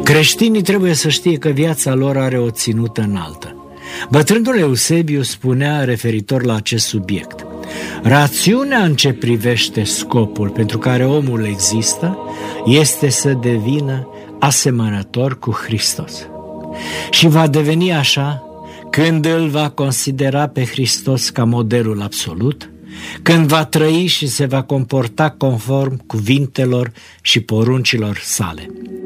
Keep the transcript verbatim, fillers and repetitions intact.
Creștinii trebuie să știe că viața lor are o ținută înaltă. Bătrânul Eusebiu spunea referitor la acest subiect: rațiunea în ce privește scopul pentru care omul există este să devină asemănător cu Hristos. Și va deveni așa când îl va considera pe Hristos ca modelul absolut, când va trăi și se va comporta conform cuvintelor și poruncilor sale.